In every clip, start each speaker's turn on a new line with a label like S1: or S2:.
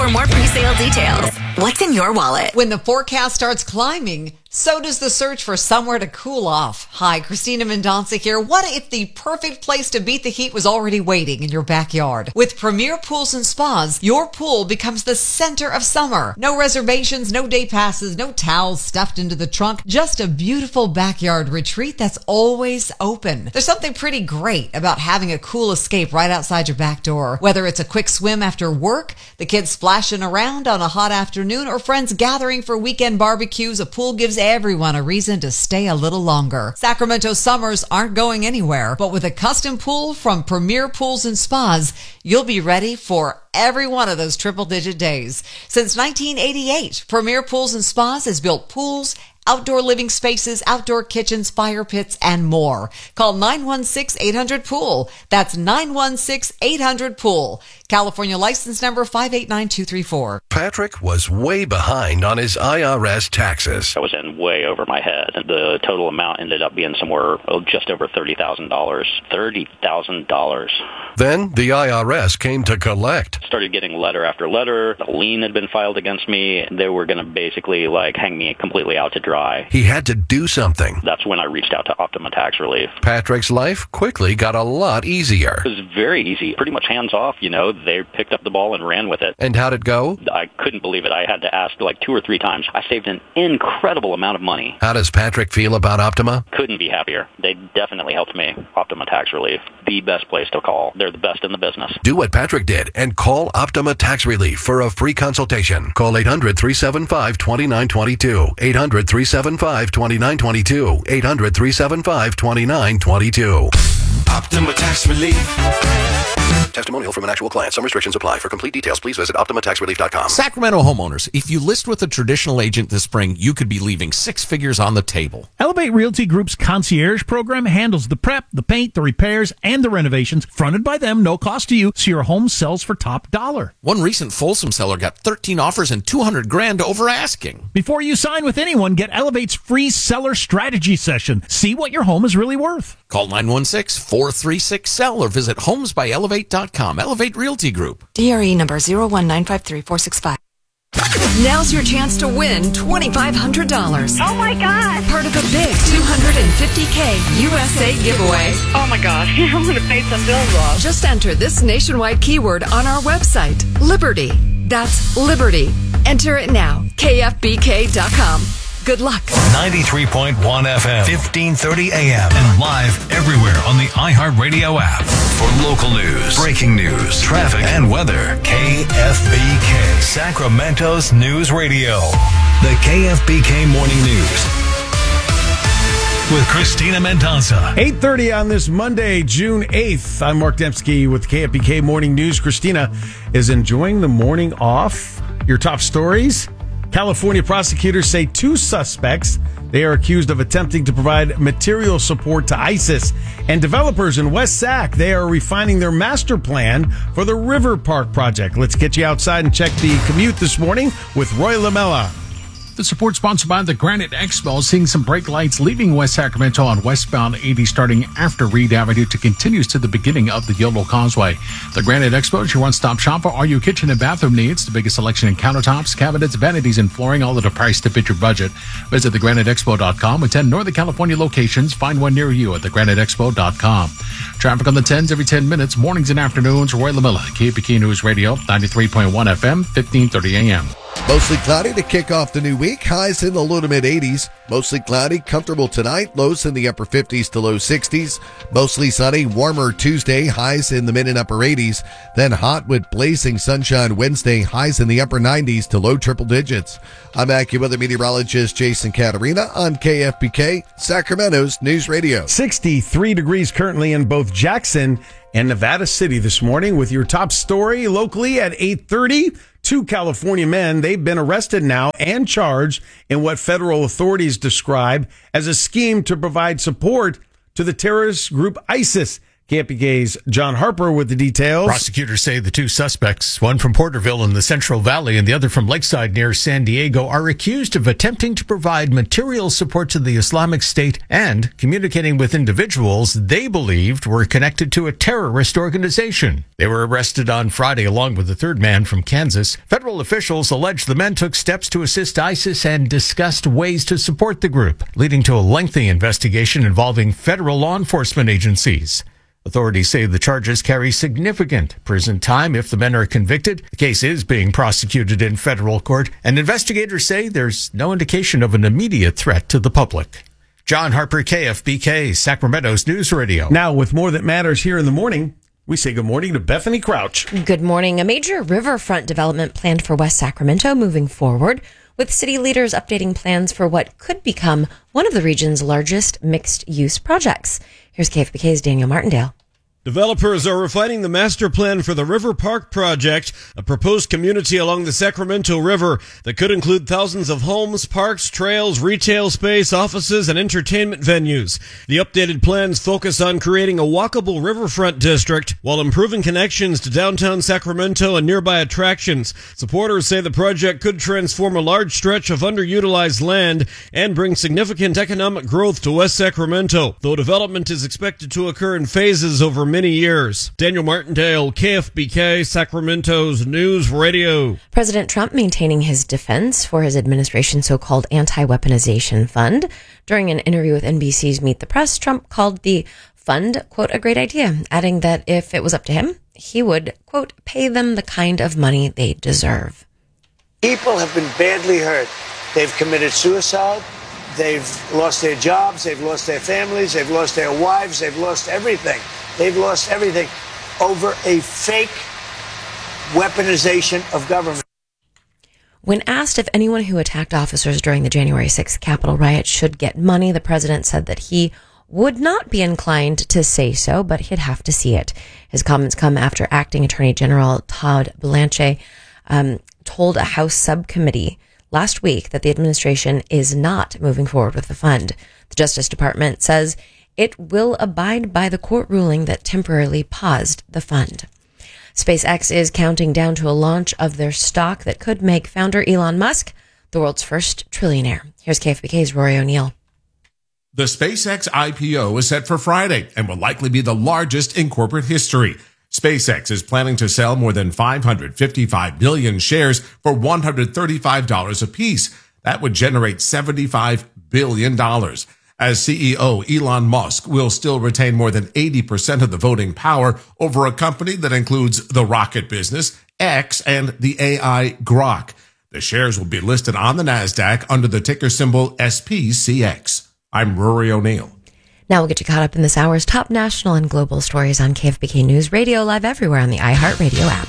S1: For more pre-sale details, what's in your wallet?
S2: When the forecast starts climbing, so does the search for somewhere to cool off. Hi, Christina Mendonca here. What if the perfect place to beat the heat was already waiting in your backyard? With Premier Pools and Spas, your pool becomes the center of summer. No reservations, no day passes, no towels stuffed into the trunk, just a beautiful backyard retreat that's always open. There's something pretty great about having a cool escape right outside your back door. Whether it's a quick swim after work, the kids splashing around on a hot afternoon, or friends gathering for weekend barbecues, a pool gives everyone a reason to stay a little longer. Sacramento summers aren't going anywhere, but with a custom pool from Premier Pools and Spas, you'll be ready for every one of those triple-digit days. Since 1988, Premier Pools and Spas has built pools, outdoor living spaces, outdoor kitchens, fire pits, and more. Call 916-800-POOL. That's 916-800-POOL. California license number 589234.
S3: Patrick was way behind on his IRS taxes.
S4: I was in way over my head. The total amount ended up being somewhere just over $30,000. $30,000.
S3: Then the IRS came to collect.
S4: Started getting letter after letter. A lien had been filed against me. They were going to basically hang me completely out to dry.
S3: He had to do something.
S4: That's when I reached out to Optima Tax Relief.
S3: Patrick's life quickly got a lot easier.
S4: It was very easy. Pretty much hands off, They picked up the ball and ran with it.
S3: And how'd it go?
S4: I couldn't believe it. I had to ask 2 or 3 times. I saved an incredible amount of money.
S3: How does Patrick feel about Optima?
S4: Couldn't be happier. They definitely helped me. Optima Tax Relief. The best place to call. They're the best in the business.
S3: Do what Patrick did and call Optima Tax Relief for a free consultation. Call 800-375-2922. 800-375-2922. 800-375-2922.
S5: Optima Tax Relief.
S3: Testimonial from an actual client. Some restrictions apply. For complete details, please visit OptimaTaxRelief.com.
S6: Sacramento homeowners, if you list with a traditional agent this spring, you could be leaving 6 figures on the table.
S7: Elevate Realty Group's concierge program handles the prep, the paint, the repairs, and the renovations fronted by them, no cost to you, so your home sells for top dollar.
S6: One recent Folsom seller got 13 offers and $200,000 over asking.
S7: Before you sign with anyone, get Elevate's free seller strategy session. See what your home is really worth.
S6: Call 916-436-SELL or visit homesbyelevate.com. Elevate Realty Group.
S1: DRE number 019534665. Now's your chance to win $2,500.
S8: Oh my God!
S1: Part of a big $250K USA giveaway.
S8: Oh my God! I'm going to pay some bills off.
S1: Just enter this nationwide keyword on our website, Liberty. That's Liberty. Enter it now, KFBK.com. Good luck.
S9: 93.1 FM, 1530 AM, and live everywhere on the iHeartRadio app. For local news, breaking news, traffic, and weather, KFBK, Sacramento's news radio. The KFBK Morning News. With Christina Mendonca.
S10: 8:30 on this Monday, June 8th. I'm Mark Dembski with KFBK Morning News. Christina is enjoying the morning off. Your top stories? California prosecutors say 2 suspects, they are accused of attempting to provide material support to ISIS. And developers in West Sac, they are refining their master plan for the River Park project. Let's get you outside and check the commute this morning with Roy Lamella.
S11: This report sponsored by the Granite Expo, seeing some brake lights leaving West Sacramento on westbound 80 starting after Reed Avenue to continues to the beginning of the Yolo Causeway. The Granite Expo is your one-stop shop for all your kitchen and bathroom needs. The biggest selection in countertops, cabinets, vanities, and flooring, all at a price to fit your budget. Visit thegraniteexpo.com with 10 Northern California locations. Find one near you at thegraniteexpo.com. Traffic on the 10s every 10 minutes, mornings and afternoons. Roy Lamella, KFBK News Radio, 93.1 FM, 1530 AM.
S12: Mostly cloudy to kick off the new week. Highs in the low to mid 80s. Mostly cloudy, comfortable tonight. Lows in the upper 50s to low 60s. Mostly sunny, warmer Tuesday. Highs in the mid and upper 80s. Then hot with blazing sunshine Wednesday. Highs in the upper 90s to low triple digits. I'm AccuWeather meteorologist Jason Caterina on KFBK, Sacramento's News Radio.
S10: 63 degrees currently in both Jackson and Nevada City this morning with your top story locally at 8:30. 2 California men, they've been arrested now and charged in what federal authorities describe as a scheme to provide support to the terrorist group ISIS. KFBK's John Harper with the details.
S13: Prosecutors say the two suspects, one from Porterville in the Central Valley and the other from Lakeside near San Diego, are accused of attempting to provide material support to the Islamic State and communicating with individuals they believed were connected to a terrorist organization. They were arrested on Friday along with the third man from Kansas. Federal officials allege the men took steps to assist ISIS and discussed ways to support the group, leading to a lengthy investigation involving federal law enforcement agencies. Authorities say the charges carry significant prison time if the men are convicted. The case is being prosecuted in federal court, and investigators say there's no indication of an immediate threat to the public. John Harper, KFBK, Sacramento's News Radio.
S10: Now, with more that matters here in the morning, we say good morning to Bethany Crouch.
S14: Good morning. A major riverfront development planned for West Sacramento moving forward, with city leaders updating plans for what could become one of the region's largest mixed-use projects. Here's KFBK's Daniel Martindale.
S15: Developers are refining the master plan for the River Park project, a proposed community along the Sacramento River that could include thousands of homes, parks, trails, retail space, offices, and entertainment venues. The updated plans focus on creating a walkable riverfront district while improving connections to downtown Sacramento and nearby attractions. Supporters say the project could transform a large stretch of underutilized land and bring significant economic growth to West Sacramento, though development is expected to occur in phases over many years. Daniel Martindale, KFBK, Sacramento's News Radio.
S14: President Trump maintaining his defense for his administration's so-called anti-weaponization fund. During an interview with NBC's Meet the Press, Trump called the fund, quote, a great idea, adding that if it was up to him, he would, quote, pay them the kind of money they deserve.
S16: People have been badly hurt. They've committed suicide. They've lost their jobs. They've lost their families. They've lost their wives. They've lost everything. They've lost everything over a fake weaponization of government.
S14: When asked if anyone who attacked officers during the January 6th Capitol riot should get money, the president said that he would not be inclined to say so, but he'd have to see it. His comments come after Acting Attorney General Todd Blanche told a House subcommittee last week that the administration is not moving forward with the fund. The Justice Department says it will abide by the court ruling that temporarily paused the fund. SpaceX is counting down to a launch of their stock that could make founder Elon Musk the world's first trillionaire. Here's KFBK's Rory O'Neill.
S17: The SpaceX IPO is set for Friday and will likely be the largest in corporate history. SpaceX is planning to sell more than 555 million shares for $135 apiece. That would generate $75 billion. As CEO, Elon Musk will still retain more than 80% of the voting power over a company that includes the rocket business, X, and the AI Grok. The shares will be listed on the NASDAQ under the ticker symbol SPCX. I'm Rory O'Neill.
S14: Now we'll get you caught up in this hour's top national and global stories on KFBK News Radio, live everywhere on the iHeartRadio app.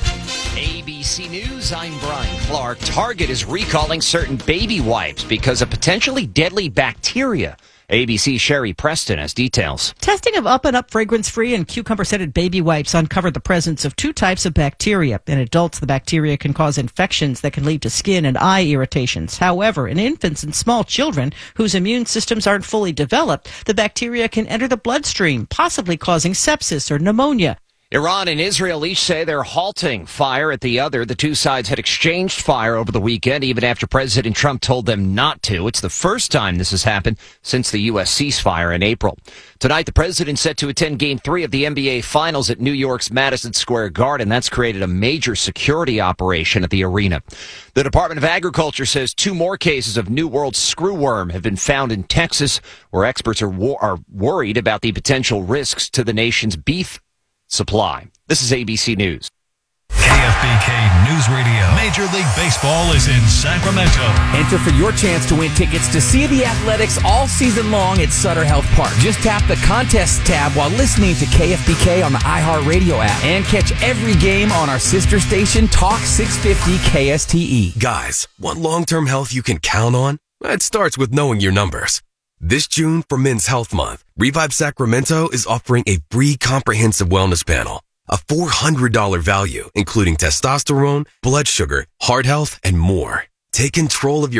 S18: ABC News, I'm Brian Clark. Target is recalling certain baby wipes because of potentially deadly bacteria. ABC's Sherry Preston has details.
S19: Testing of Up and Up fragrance-free and cucumber-scented baby wipes uncovered the presence of two types of bacteria. In adults, the bacteria can cause infections that can lead to skin and eye irritations. However, in infants and small children whose immune systems aren't fully developed, the bacteria can enter the bloodstream, possibly causing sepsis or pneumonia.
S18: Iran and Israel each say they're halting fire at the other. The two sides had exchanged fire over the weekend, even after President Trump told them not to. It's the first time this has happened since the U.S. ceasefire in April. Tonight, the president's set to attend Game 3 of the NBA Finals at New York's Madison Square Garden. That's created a major security operation at the arena. The Department of Agriculture says 2 more cases of New World screwworm have been found in Texas, where experts are worried about the potential risks to the nation's beef supply. This is ABC News.
S9: KFBK News Radio. Major League Baseball is in Sacramento.
S20: Enter for your chance to win tickets to see the Athletics all season long at Sutter Health Park. Just tap the contest tab while listening to KFBK on the iHeartRadio app and catch every game on our sister station, Talk 650 KSTE.
S21: Guys, want long-term health you can count on? It starts with knowing your numbers. This June, for Men's Health Month, Revive Sacramento is offering a free comprehensive wellness panel. A $400 value, including testosterone, blood sugar, heart health, and more. Take control of your